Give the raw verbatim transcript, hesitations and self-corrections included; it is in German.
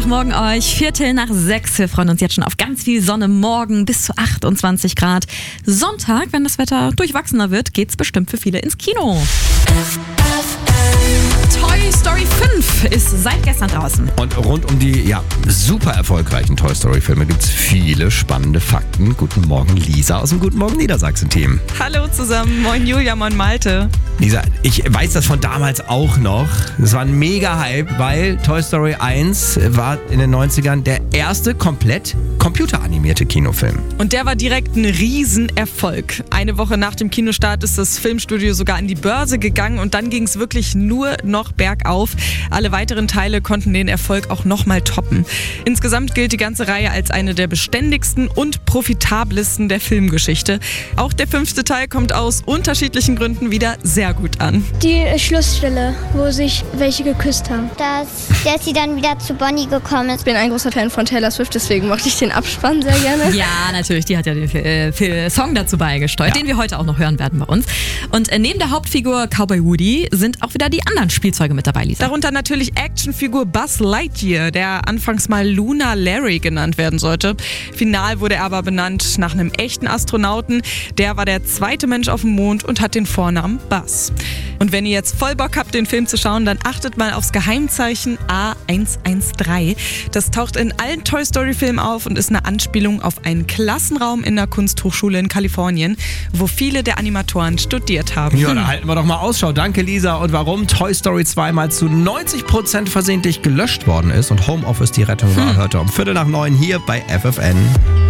Montagmorgen euch, Viertel nach sechs. Wir freuen uns jetzt schon auf ganz viel Sonne morgen bis zu achtundzwanzig Grad. Sonntag, wenn das Wetter durchwachsener wird, geht's bestimmt für viele ins Kino. Toy Story fünf ist seit gestern draußen. Und rund um die ja, super erfolgreichen Toy Story Filme gibt es viele spannende Fakten. Guten Morgen Lisa aus dem Guten Morgen Niedersachsen-Team. Hallo zusammen, moin Julia, moin Malte. Lisa, ich weiß das von damals auch noch. Es war ein Mega-Hype, weil Toy Story eins war in den neunzigern der erste komplett computeranimierte Kinofilm. Und der war direkt ein Riesenerfolg. Eine Woche nach dem Kinostart ist das Filmstudio sogar an die Börse gegangen und dann ging es wirklich nur noch bergauf. Alle weiteren Teile konnten den Erfolg auch nochmal toppen. Insgesamt gilt die ganze Reihe als eine der beständigsten und profitabelsten der Filmgeschichte. Auch der fünfte Teil kommt aus unterschiedlichen Gründen wieder sehr gut an. Die Schlussstelle, wo sich welche geküsst haben. Dass Jessie dann wieder zu Bonnie gekommen ist. Ich bin ein großer Fan von Taylor Swift, deswegen mochte ich den Abspann sehr gerne. Ja, natürlich, die hat ja den äh, Song dazu beigesteuert, ja, den wir heute auch noch hören werden bei uns. Und äh, neben der Hauptfigur Cowboy Woody sind auch wieder die anderen Spielzeuge mit dabei, Lisa. Darunter natürlich Actionfigur Buzz Lightyear, der anfangs mal Lunar Larry genannt werden sollte. Final wurde er aber benannt nach einem echten Astronauten. Der war der zweite Mensch auf dem Mond und hat den Vornamen Buzz. Und wenn ihr jetzt voll Bock habt, den Film zu schauen, dann achtet mal aufs Geheimzeichen A eins eins drei. Das taucht in allen Toy Story Filmen auf und ist eine Anspielung auf einen Klassenraum in der Kunsthochschule in Kalifornien, wo viele der Animatoren studiert haben. Ja, da halten wir doch mal Ausschau. Danke, Lisa. Und warum Toy Story zwei mal zu neunzig Prozent versehentlich gelöscht worden ist und Homeoffice die Rettung war, hört ihr um Viertel nach neun hier bei F F N.